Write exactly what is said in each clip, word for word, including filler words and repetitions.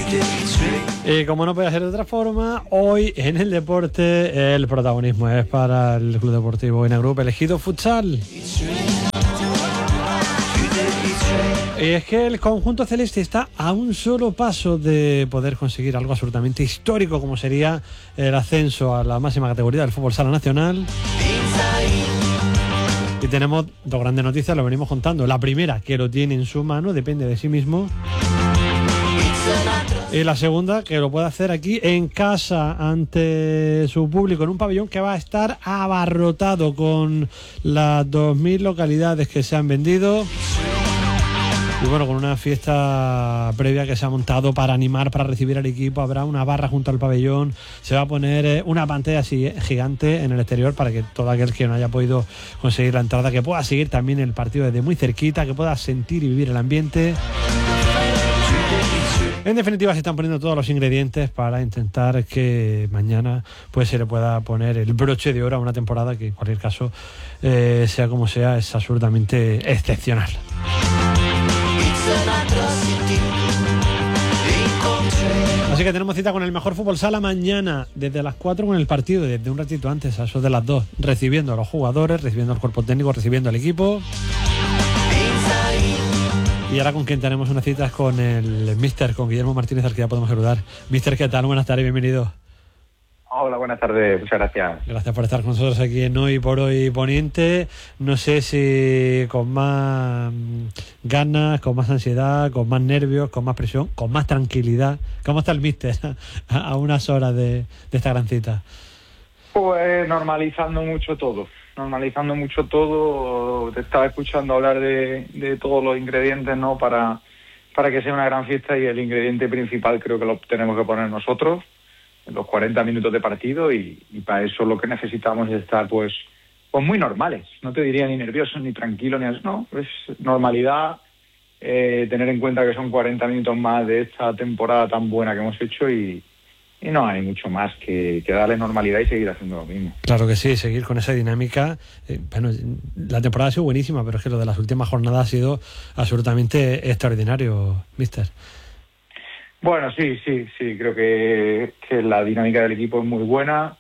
Y como no puede ser de otra forma, hoy en el deporte el protagonismo es para el Club Deportivo Inagrup Elegido Futsal. Y es que el conjunto celeste está a un solo paso de poder conseguir algo absolutamente histórico, como sería el ascenso a la máxima categoría del fútbol sala nacional. Y tenemos dos grandes noticias, lo venimos contando. La primera, que lo tiene en su mano, depende de sí mismo. Y la segunda, que lo puede hacer aquí en casa, ante su público, en un pabellón que va a estar abarrotado con las dos mil localidades que se han vendido. Y bueno, con una fiesta previa que se ha montado para animar, para recibir al equipo. Habrá una barra junto al pabellón. Se va a poner una pantalla así gigante en el exterior para que todo aquel que no haya podido conseguir la entrada, que pueda seguir también el partido desde muy cerquita, que pueda sentir y vivir el ambiente. En definitiva, se están poniendo todos los ingredientes para intentar que mañana pues se le pueda poner el broche de oro a una temporada que en cualquier caso, eh, sea como sea, es absolutamente excepcional. Así que tenemos cita con el mejor fútbol sala mañana desde las cuatro con el partido, desde un ratito antes, a eso de las dos, recibiendo a los jugadores, recibiendo al cuerpo técnico, recibiendo al equipo. Y ahora con quien tenemos una cita es con el míster, con Guillermo Martínez, al que ya podemos saludar. Míster, ¿qué tal? Buenas tardes, bienvenido. Hola, buenas tardes, muchas gracias. Gracias por estar con nosotros aquí en Hoy por Hoy Poniente. No sé si con más ganas, con más ansiedad, con más nervios, con más presión, con más tranquilidad. ¿Cómo está el míster a unas horas de, de esta gran cita? Pues normalizando mucho todo, normalizando mucho todo. Te estaba escuchando hablar de, de todos los ingredientes, ¿no? Para, para que sea una gran fiesta, y el ingrediente principal creo que lo tenemos que poner nosotros. Los cuarenta minutos de partido, y, y para eso lo que necesitamos es estar pues, pues muy normales. No te diría ni nerviosos, ni tranquilos, ni no, es normalidad, eh, tener en cuenta que son cuarenta minutos más de esta temporada tan buena que hemos hecho, y, y no hay mucho más que, que darle normalidad y seguir haciendo lo mismo. Claro que sí, seguir con esa dinámica. Eh, bueno, la temporada ha sido buenísima, pero es que lo de las últimas jornadas ha sido absolutamente extraordinario, míster. Bueno, sí, sí, sí, creo que, que la dinámica del equipo es muy buena,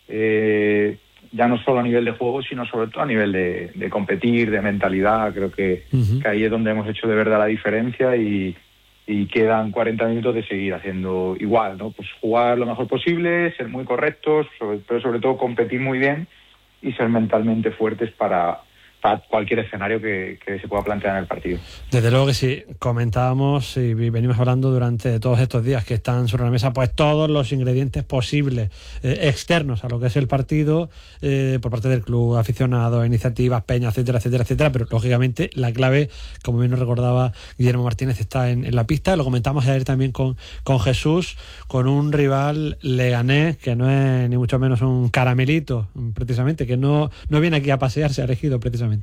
eh, ya no solo a nivel de juego, sino sobre todo a nivel de, de competir, de mentalidad. Creo que, uh-huh. que ahí es donde hemos hecho de verdad la diferencia, y, y quedan cuarenta minutos de seguir haciendo igual, ¿no? Pues jugar lo mejor posible, ser muy correctos, sobre, pero sobre todo competir muy bien y ser mentalmente fuertes para... para cualquier escenario que, que se pueda plantear en el partido. Desde luego que sí, comentábamos y venimos hablando durante todos estos días que están sobre la mesa pues todos los ingredientes posibles, eh, externos a lo que es el partido, eh, por parte del club, aficionados, iniciativas, peñas, etcétera, etcétera, etcétera, pero lógicamente la clave, como bien nos recordaba Guillermo Martínez, está en, en la pista. Lo comentamos ayer también con, con Jesús, con un rival Leganés que no es ni mucho menos un caramelito, precisamente, que no, no viene aquí a pasearse, ha elegido precisamente.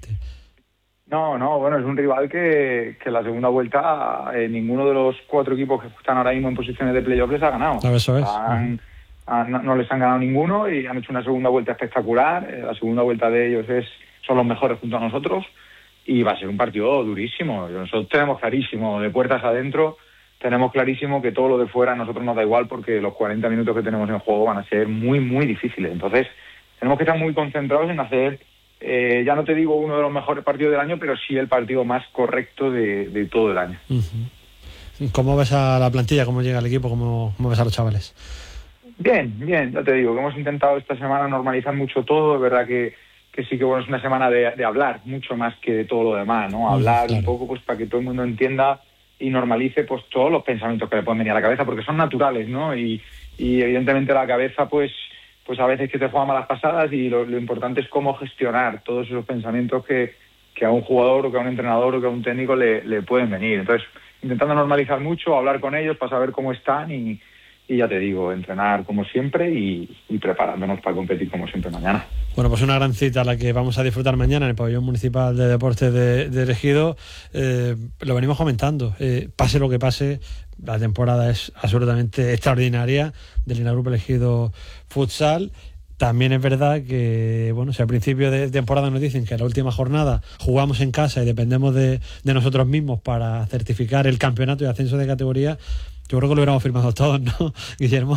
No, no, bueno, es un rival que, que la segunda vuelta eh, ninguno de los cuatro equipos que están ahora mismo en posiciones de playoff les ha ganado. Claro, eso es. Han, han, no, no les han ganado ninguno, y han hecho una segunda vuelta espectacular. Eh, la segunda vuelta de ellos es son los mejores junto a nosotros, y va a ser un partido durísimo. Nosotros tenemos clarísimo, de puertas adentro, tenemos clarísimo que todo lo de fuera a nosotros nos da igual, porque los cuarenta minutos que tenemos en juego van a ser muy, muy difíciles. Entonces, tenemos que estar muy concentrados en hacer... Eh, ya no te digo uno de los mejores partidos del año, pero sí el partido más correcto de, de todo el año. Uh-huh. ¿Cómo ves a la plantilla? ¿Cómo llega el equipo? ¿Cómo, cómo ves a los chavales? Bien, bien, ya te digo que hemos intentado esta semana normalizar mucho todo. Es verdad que, que sí que bueno, es una semana de, de hablar mucho más que de todo lo demás, ¿no? Hablar uh, claro. un poco pues para que todo el mundo entienda y normalice pues todos los pensamientos que le pueden venir a la cabeza, porque son naturales, ¿no? Y, y evidentemente la cabeza pues pues a veces que te juega malas pasadas, y lo, lo importante es cómo gestionar todos esos pensamientos que, que a un jugador o que a un entrenador o que a un técnico le, le pueden venir. Entonces, intentando normalizar mucho, hablar con ellos para saber cómo están, y, y ya te digo, entrenar como siempre y, y preparándonos para competir como siempre mañana. Bueno, pues una gran cita la que vamos a disfrutar mañana en el Pabellón Municipal de Deportes de, de Ejido. Eh, lo venimos comentando, eh, pase lo que pase, la temporada es absolutamente extraordinaria del Inagrup Elegido Futsal. También es verdad que, bueno, si al principio de temporada nos dicen que en la última jornada jugamos en casa y dependemos de, de nosotros mismos para certificar el campeonato y ascenso de categoría, Yo creo que lo hubiéramos firmado todos, ¿no, Guillermo?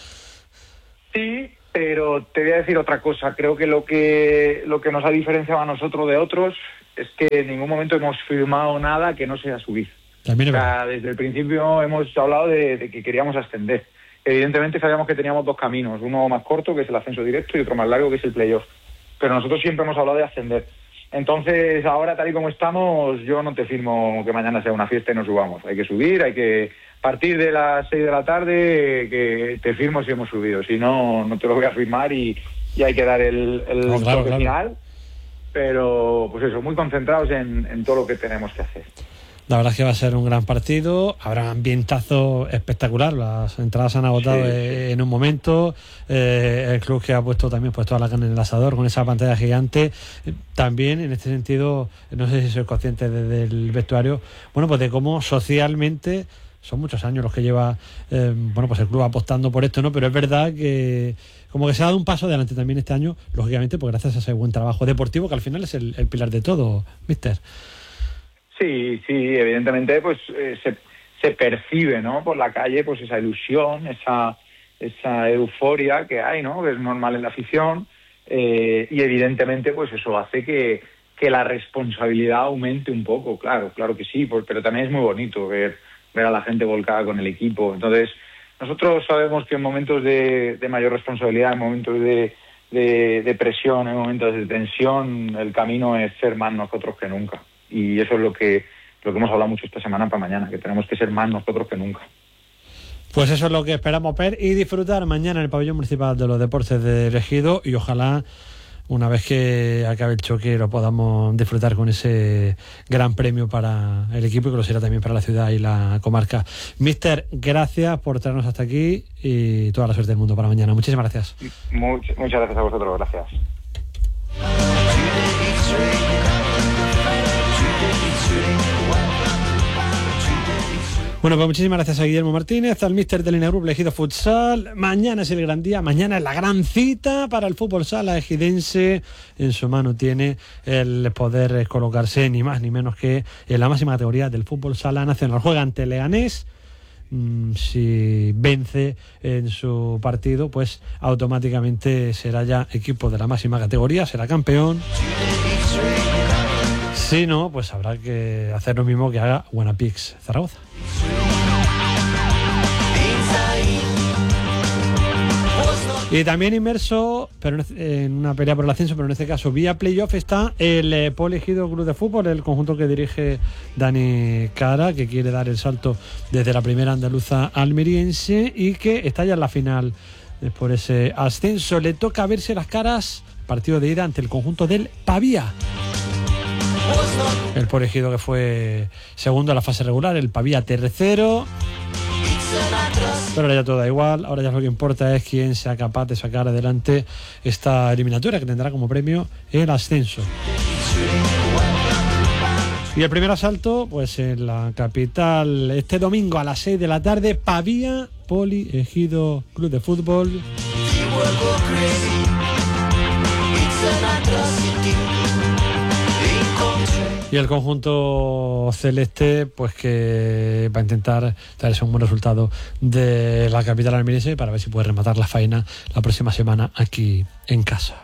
Sí, pero te voy a decir otra cosa. Creo que lo que lo que nos ha diferenciado a nosotros de otros es que en ningún momento hemos firmado nada que no sea subir. También o sea, desde el principio hemos hablado de, de que queríamos ascender. Evidentemente sabíamos que teníamos dos caminos, uno más corto, que es el ascenso directo, y otro más largo, que es el playoff. Pero nosotros siempre hemos hablado de ascender. Entonces, ahora, tal y como estamos, yo no te firmo que mañana sea una fiesta y nos subamos. Hay que subir, hay que... A partir de las seis de la tarde, que te firmo si hemos subido. Si no, no te lo voy a firmar y, y hay que dar el, el no, claro, toque claro. final. Pero, pues eso, muy concentrados en, en todo lo que tenemos que hacer. La verdad es que va a ser un gran partido, habrá un ambientazo espectacular, las entradas se han agotado sí, sí. en un momento, eh, el club que ha puesto también pues toda la carne en el asador con esa pantalla gigante, también en este sentido, no sé si sois conscientes desde el vestuario, bueno, pues de cómo socialmente son muchos años los que lleva eh, bueno pues el club apostando por esto, ¿no? Pero es verdad que como que se ha dado un paso adelante también este año, lógicamente, pues gracias a ese buen trabajo deportivo que al final es el, el pilar de todo, mister. Sí, sí, evidentemente pues eh, se, se percibe, ¿no? Por la calle pues esa ilusión, esa esa euforia que hay, ¿no? Que es normal en la afición eh, y evidentemente pues eso hace que, que la responsabilidad aumente un poco, claro, claro que sí, pues, pero también es muy bonito ver, ver a la gente volcada con el equipo. Entonces, nosotros sabemos que en momentos de, de mayor responsabilidad, en momentos de, de, de presión, en momentos de tensión, el camino es ser más nosotros que nunca. Y eso es lo que lo que hemos hablado mucho esta semana para mañana, que tenemos que ser más nosotros que nunca. Pues eso es lo que esperamos ver y disfrutar mañana en el Pabellón Municipal de los Deportes de Ejido, y ojalá una vez que acabe el choque lo podamos disfrutar con ese gran premio para el equipo y que lo será también para la ciudad y la comarca. Mister, gracias por traernos hasta aquí y toda la suerte del mundo para mañana. Muchísimas gracias. Much, muchas gracias a vosotros, gracias. Bueno, pues muchísimas gracias a Guillermo Martínez, al míster del Línea Group Ejido Futsal. Mañana es el gran día, mañana es la gran cita para el fútbol sala ejidense. En su mano tiene el poder colocarse ni más ni menos que en la máxima categoría del fútbol sala nacional. Juega ante Leganés. Si vence en su partido, pues automáticamente será ya equipo de la máxima categoría, será campeón. Si no, pues habrá que hacer lo mismo que haga Buenapix Zaragoza. Y también inmerso, pero en una pelea por el ascenso, pero en este caso vía playoff, está el eh, Poli Ejido Club de Fútbol, el conjunto que dirige Dani Cara, que quiere dar el salto desde la primera andaluza almeriense y que está ya en la final por ese ascenso. Le toca verse las caras, partido de ida ante el conjunto del Pavía. El Poli Ejido que fue segundo en la fase regular, el Pavía tercero. Pero ahora ya todo da igual, ahora ya lo que importa es quién sea capaz de sacar adelante esta eliminatoria que tendrá como premio el ascenso. Y el primer asalto, pues en la capital, este domingo a las seis de la tarde, Pavía, Poli Ejido Club de Fútbol. Y el conjunto celeste, pues que va a intentar traerse un buen resultado de la capital almeriense para ver si puede rematar la faena la próxima semana aquí en casa.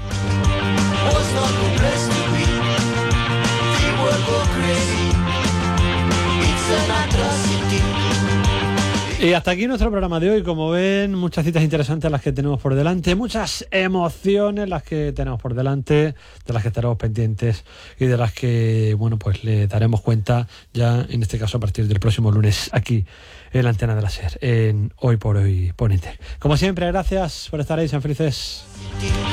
Y hasta aquí nuestro programa de hoy. Como ven, muchas citas interesantes las que tenemos por delante, muchas emociones las que tenemos por delante, de las que estaremos pendientes y de las que, bueno, pues le daremos cuenta ya, en este caso, a partir del próximo lunes aquí en la antena de la SER, en Hoy por Hoy Ponente. Como siempre, gracias por estar ahí, sean felices.